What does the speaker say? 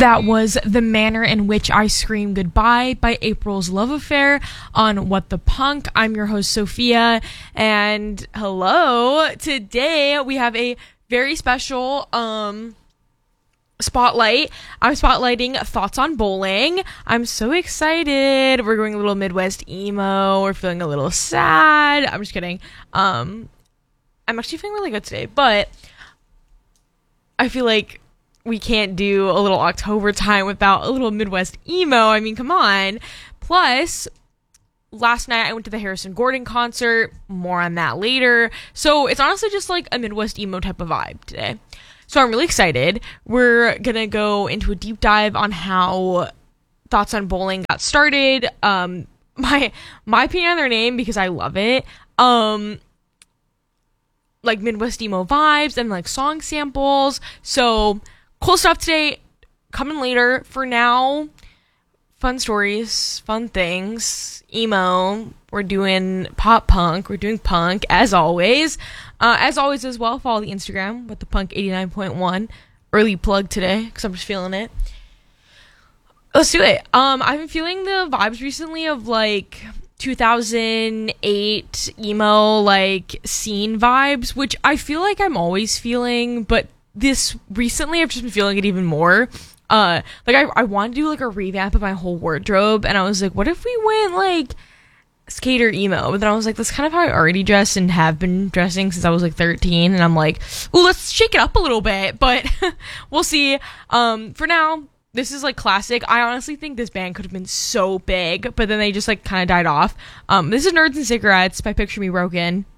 That was The Manner in Which I Scream Goodbye by April's Love Affair on What the Punk. I'm your host, Sophia, and hello. Today we have a very special spotlight. I'm spotlighting Thoughts on Bowling. I'm so excited. We're going a little Midwest emo. We're feeling a little sad. I'm just kidding. I'm actually feeling really good today, but I feel like we can't do a little October time without a little Midwest emo. I mean, come on. Plus, last night I went to the Harrison Gordon concert. More on that later. So it's honestly just like a Midwest emo type of vibe today. So I'm really excited. We're gonna go into a deep dive on how Thoughts on Bowling got started. My opinion on their name, because I love it. Like Midwest emo vibes and like song samples. So cool stuff today, coming later. For now, fun stories, fun things, emo. We're doing pop punk. We're doing punk, as always. As well, follow the Instagram with the Punk 89.1. Early plug today, because I'm just feeling it. Let's do it. I've been feeling the vibes recently of, like, 2008 emo, like, scene vibes, which I feel like I'm always feeling, but this recently I've just been feeling it even more. I wanted to do like a revamp of my whole wardrobe, and I was like, what if we went like skater emo? But then I was like, that's kind of how I already dress and have been dressing since I was like 13, and I'm like, well, let's shake it up a little bit, but we'll see. For now, this is like classic. I honestly think this band could have been so big, but then they just like kind of died off. This is Nerds and Cigarettes by Picture Me Broken.